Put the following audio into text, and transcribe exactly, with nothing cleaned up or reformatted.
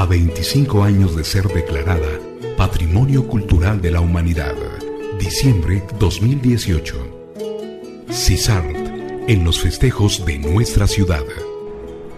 a veinticinco años de ser declarada Patrimonio Cultural de la Humanidad. Diciembre dos mil dieciocho. CISART, en los festejos de nuestra ciudad.